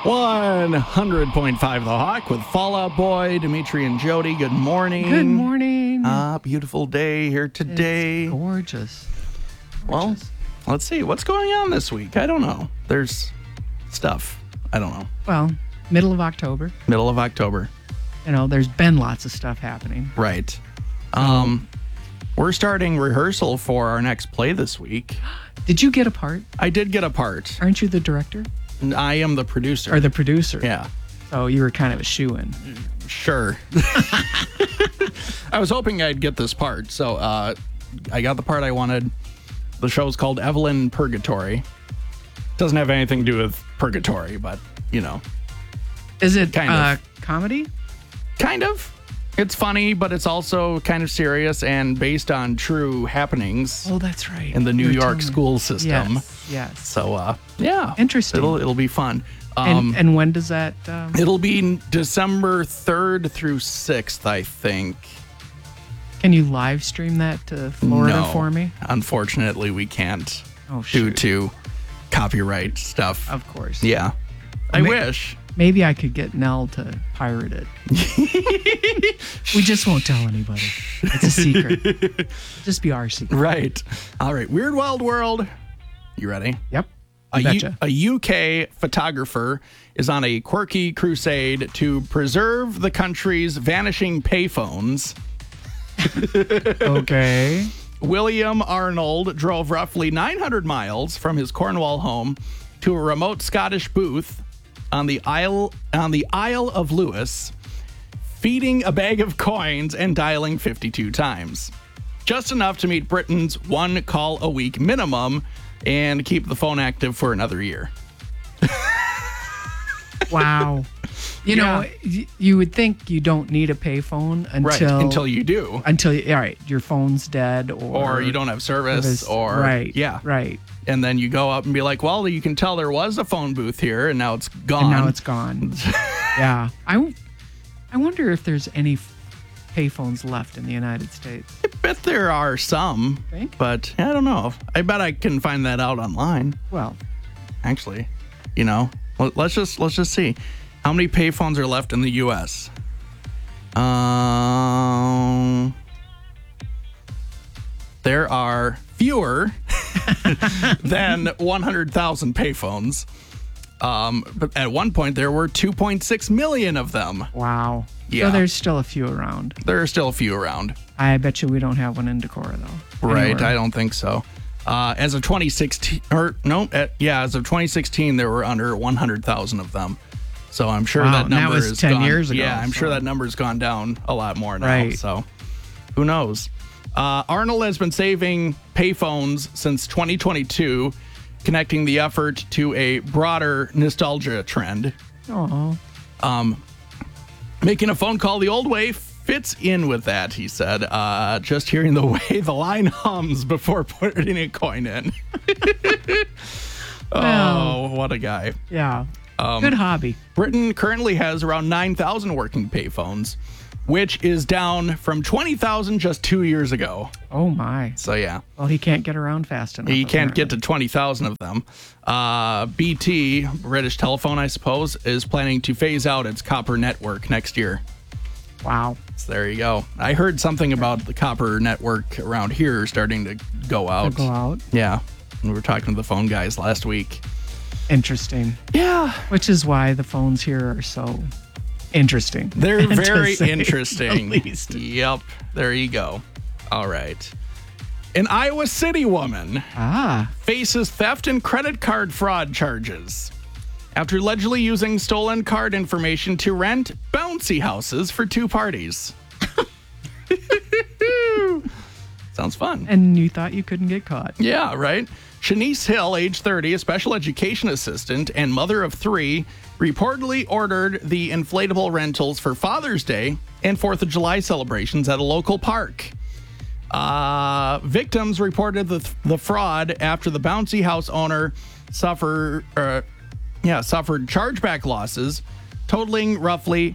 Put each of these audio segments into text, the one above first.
100.5 The Hawk with Fallout Boy, Dimitri and Jody. Good morning. Good morning. Beautiful day here today. It's gorgeous. Well, let's see. What's going on this week? I don't know. There's stuff. I don't know. Well, middle of October. Middle of October. You know, there's been lots of stuff happening. Right. We're starting rehearsal for our next play this week. Did you get a part? I did get a part. Aren't you the director? I am the producer. Or the producer? Yeah. So you were kind of a shoo-in. Sure. I was hoping I'd get this part. So I got the part I wanted. The show's called Evelyn Purgatory. Doesn't have anything to do with purgatory, but, you know. Is it kind of comedy? Kind of. It's funny, but it's also kind of serious and based on true happenings. Oh, that's right. In the New York school system. Yes. So, yeah. Interesting. It'll be fun. And when does that? It'll be December 3rd through 6th, I think. Can you live stream that to Florida for me? Unfortunately, we can't. Oh, due shoot. to copyright stuff. Of course. Yeah. I wish. Maybe I could get Nell to pirate it. We just won't tell anybody. It's a secret. Just be our secret. Right. All right. Weird Wild World. You ready? Yep. A UK photographer is on a quirky crusade to preserve the country's vanishing payphones. Okay. William Arnold drove roughly 900 miles from his Cornwall home to a remote Scottish booth on the Isle of Lewis, feeding a bag of coins and dialing 52 times. Just enough to meet Britain's one call a week minimum and keep the phone active for another year. Wow. You know, you would think you don't need a payphone until you do. All right, your phone's dead or you don't have service or right. And then you go up and be like, well, you can tell there was a phone booth here and now it's gone. Yeah. I wonder if there's any payphones left in the United States. I bet there are some, but I don't know. I bet I can find that out online. Well, actually, you know, let's just see. How many payphones are left in the U.S.? There are fewer than 100,000 payphones. But at one point, there were 2.6 million of them. Wow. Yeah. So there's still a few around. There are still a few around. I bet you we don't have one in Decorah, though. Right. Anywhere. I don't think so. As of 2016, as of 2016, there were under 100,000 of them. So I'm sure that number was is 10 years ago. Yeah, I'm sure that number's gone down a lot more now. Right. So who knows? Arnold has been saving payphones since 2022, connecting the effort to a broader nostalgia trend. Oh. Making a phone call the old way fits in with that, he said. Just hearing the way the line hums before putting a coin in. Oh, what a guy. Yeah. Good hobby. Britain currently has around 9,000 working payphones, which is down from 20,000 just 2 years ago. Oh, my. So, yeah. Well, he can't get around fast enough. He can't get to 20,000 of them. BT, British Telephone, I suppose, is planning to phase out its copper network next year. Wow. So there you go. I heard something about the copper network around here starting to go out. Yeah. We were talking to the phone guys last week. Interesting. Yeah. Which is why the phones here are so interesting. They're very interesting. At least. Yep. There you go. All right. An Iowa City woman faces theft and credit card fraud charges after allegedly using stolen card information to rent bouncy houses for two parties. Sounds fun. And you thought you couldn't get caught. Yeah, right? Shanice Hill, age 30, a special education assistant and mother of three, reportedly ordered the inflatable rentals for Father's Day and 4th of July celebrations at a local park. Victims reported the fraud after the bouncy house owner suffered chargeback losses totaling roughly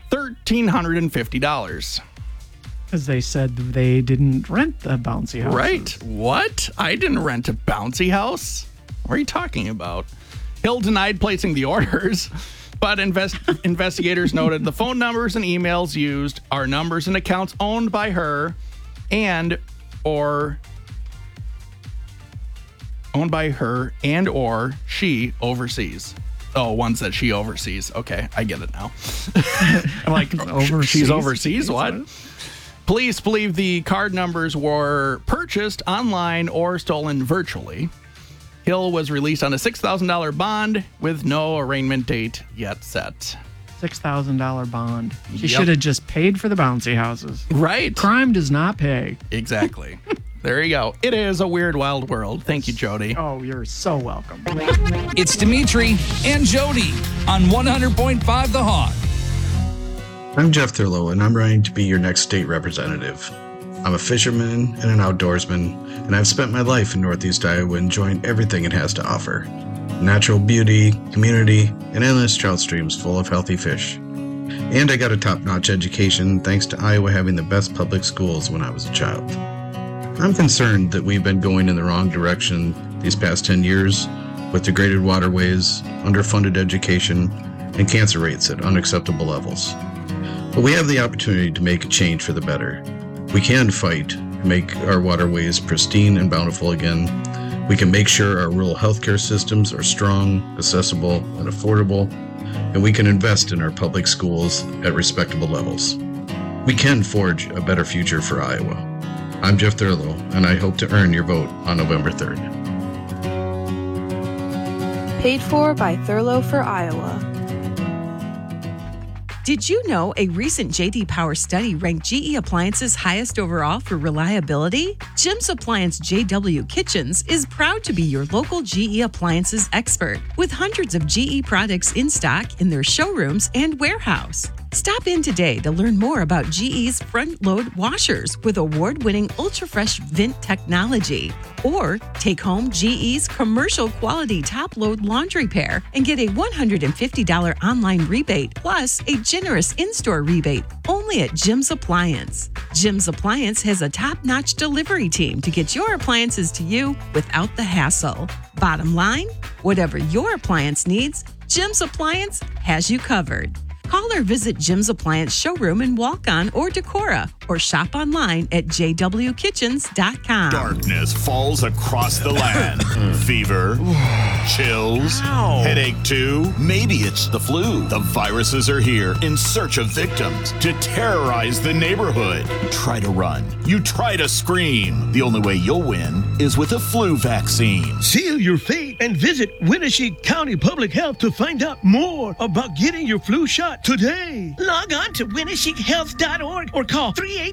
$1,350. Because they said they didn't rent the bouncy house. Right. What? I didn't rent a bouncy house? What are you talking about? Hill denied placing the orders, but investigators noted the phone numbers and emails used are numbers and accounts owned by her or she oversees. Oh, ones that she oversees. Okay, I get it now. I'm like, overseas? She's overseas? What? Police believe the card numbers were purchased online or stolen virtually. Hill was released on a $6,000 bond with no arraignment date yet set. $6,000 bond. She Yep. should have just paid for the bouncy houses. Right. Crime does not pay. Exactly. There you go. It is a weird, wild world. Thank you, Jody. Oh, you're so welcome. It's Dimitri and Jody on 100.5 The Hog. I'm Jeff Thurlow, and I'm running to be your next state representative. I'm a fisherman and an outdoorsman, and I've spent my life in Northeast Iowa enjoying everything it has to offer. Natural beauty, community, and endless trout streams full of healthy fish. And I got a top-notch education thanks to Iowa having the best public schools when I was a child. I'm concerned that we've been going in the wrong direction these past 10 years with degraded waterways, underfunded education, and cancer rates at unacceptable levels. But we have the opportunity to make a change for the better. We can fight to make our waterways pristine and bountiful again. We can make sure our rural healthcare systems are strong, accessible, and affordable. And we can invest in our public schools at respectable levels. We can forge a better future for Iowa. I'm Jeff Thurlow, and I hope to earn your vote on November 3rd. Paid for by Thurlow for Iowa. Did you know a recent J.D. Power study ranked GE Appliances highest overall for reliability? Jim's Appliance JW Kitchens is proud to be your local GE Appliances expert with hundreds of GE products in stock in their showrooms and warehouse. Stop in today to learn more about GE's front-load washers with award-winning ultra-fresh vent technology. Or take home GE's commercial-quality top-load laundry pair and get a $150 online rebate plus a generous in-store rebate only at Jim's Appliance. Jim's Appliance has a top-notch delivery team to get your appliances to you without the hassle. Bottom line, whatever your appliance needs, Jim's Appliance has you covered. Call or visit Jim's Appliance showroom in Walk-On or Decorah, or shop online at jwkitchens.com. Darkness falls across the land. Fever, chills, headache too. Maybe it's the flu. The viruses are here in search of victims to terrorize the neighborhood. You try to run. You try to scream. The only way you'll win is with a flu vaccine. Seal your fate and visit Winnebago County Public Health to find out more about getting your flu shot today. Log on to WinnebagoHealth.org or call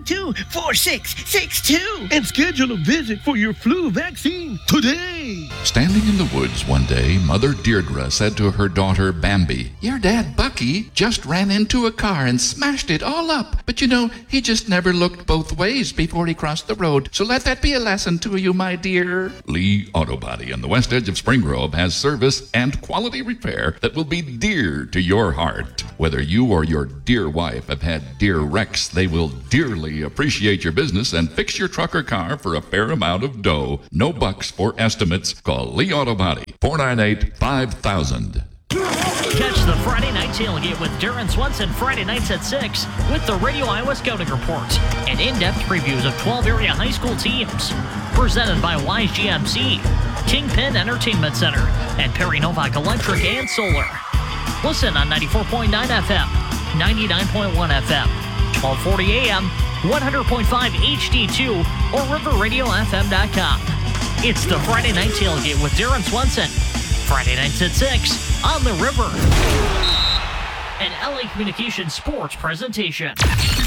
382-4662 and schedule a visit for your flu vaccine today. Standing in the woods one day, Mother Deirdre said to her daughter Bambi, "Your dad, Bucky, just ran into a car and smashed it all up. But you know, he just never looked both ways before he crossed the road. So let that be a lesson to you, my dear." Lee Auto Body on the west edge of Spring Grove has service and quality repair that will be dear to your heart. Whether you or your dear wife have had dear wrecks, they will dearly appreciate your business and fix your truck or car for a fair amount of dough. No bucks for estimates. Call Lee Auto Body, 498-5000. Catch the Friday Night Tailgate with Darren Swenson Friday nights at 6 with the Radio Iowa Scouting Report and in-depth previews of 12 area high school teams. Presented by Wise GMC, Kingpin Entertainment Center, and Perry Novak Electric and Solar. Listen on 94.9 FM, 99.1 FM, 1240 AM, 100.5 HD2, or riverradiofm.com. It's the Friday Night Tailgate with Darren Swenson. Friday nights at 6 on the River. An LA Communications Sports presentation.